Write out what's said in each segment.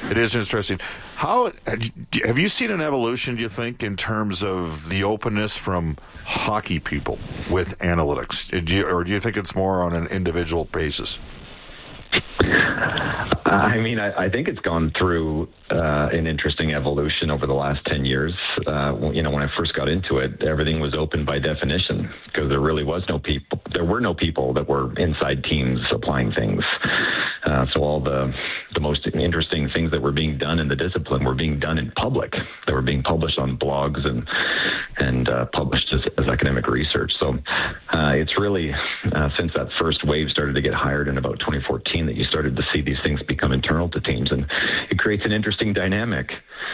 It is interesting. How have you seen an evolution, do you think, in terms of the openness from hockey people with analytics? Or do you think it's more on an individual basis? I mean, I think it's gone through an interesting evolution over the last 10 years. When I first got into it, everything was open by definition because there really was no people. There were no people that were inside teams applying things. So all the most interesting things that were being done in the discipline were being done in public. They were being published on blogs and published as academic research. So it's really since that first wave started to get hired in about 2014 that you started to see these things become internal to teams, and it creates an interesting dynamic.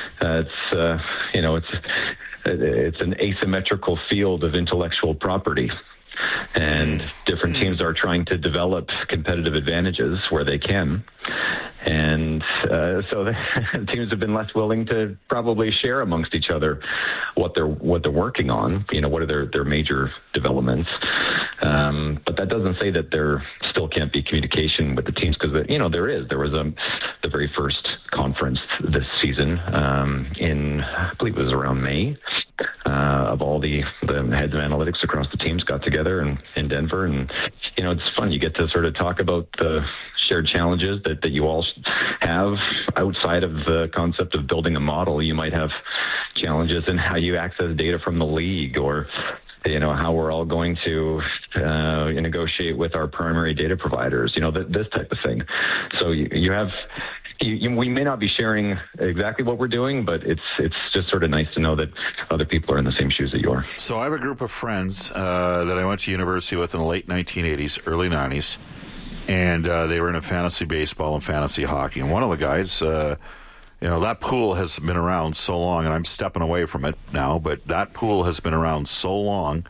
It's an asymmetrical field of intellectual property. And different teams are trying to develop competitive advantages where they can. And so the teams have been less willing to probably share amongst each other what they're working on, what are their major developments. But that doesn't say that there still can't be communication with the teams, because, there was the very first conference this season I believe it was around May, of all the heads of analytics across the teams got together in Denver. And, it's fun. You get to sort of talk about the shared challenges that you all have outside of the concept of building a model. You might have challenges in how you access data from the league, or how we're all going to negotiate with our primary data providers, this type of thing. So we may not be sharing exactly what we're doing, but it's just sort of nice to know that other people are in the same shoes that you are. So I have a group of friends that I went to university with in the late 1980s, early 90s, and they were into fantasy baseball and fantasy hockey. And one of the guys, that pool has been around so long, and I'm stepping away from it now, but that pool has been around so long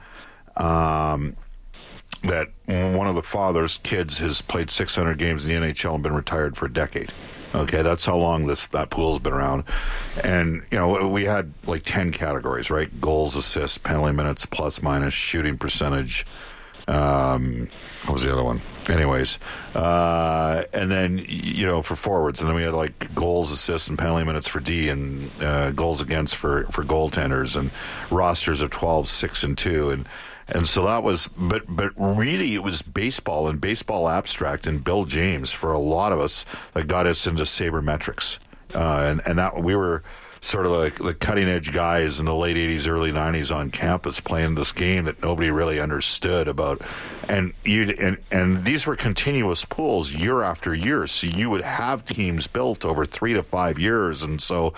that one of the father's kids has played 600 games in the NHL and been retired for a decade. Okay, that's how long that pool's been around. And, we had like 10 categories, right? Goals, assists, penalty minutes, plus, minus, shooting percentage. What was the other one? Anyways. And then, for forwards. And then we had like goals, assists, and penalty minutes for D, and goals against for goaltenders, and rosters of 12, 6, and 2. And so that was, but really it was baseball and baseball abstract and Bill James for a lot of us that got us into sabermetrics. And that we were sort of like the cutting edge guys in the late 80s, early 90s on campus playing this game that nobody really understood about. And these were continuous pools year after year. So you would have teams built over 3 to 5 years. And so,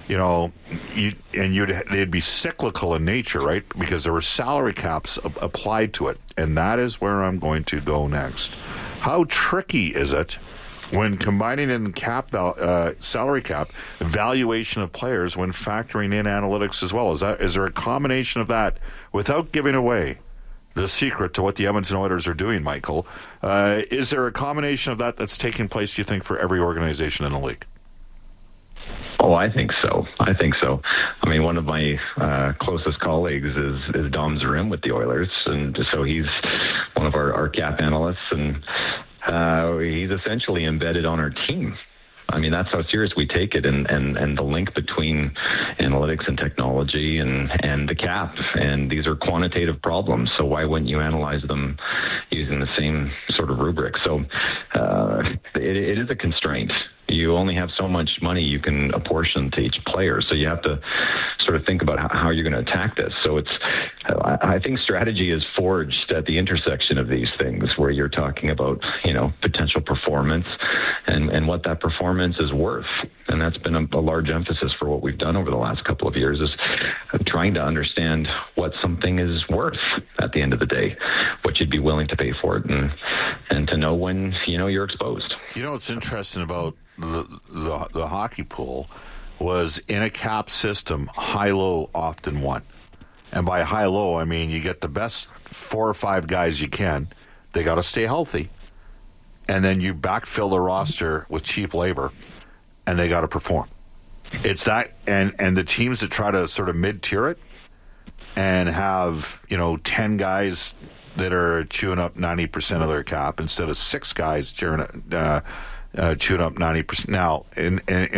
they'd be cyclical in nature, right? Because there were salary caps applied to it. And that is where I'm going to go next. How tricky is it when combining in salary cap, valuation of players, when factoring in analytics as well? Is there a combination of that without giving away the secret to what the Edmonton Oilers are doing, Michael? Is there a combination of that that's taking place, do you think, for every organization in the league? Oh, I think so. I mean, one of my closest colleagues is Dom Zarim with the Oilers, and so he's one of our cap analysts, and he's essentially embedded on our team. I mean, that's how serious we take it, and the link between analytics and technology and the cap. And these are quantitative problems, so why wouldn't you analyze them using the same sort of rubric? So it is a constraint. You only have so much money you can apportion to each player, so you have to sort of think about how you're going to attack this. So I think strategy is forged at the intersection of these things, where you're talking about, potential performance and what that performance is worth. And that's been a large emphasis for what we've done over the last couple of years, is trying to understand what something is worth at the end of the day, what you'd be willing to pay for it, and to know when, you're exposed. What's interesting about the hockey pool was, in a cap system, high-low often won. And by high-low, I mean you get the best 4 or 5 guys you can. They got to stay healthy. And then you backfill the roster with cheap labor, and they got to perform. It's that, and the teams that try to sort of mid-tier it and have, 10 guys that are chewing up 90% of their cap instead of 6 guys chewing up 90%. Now, in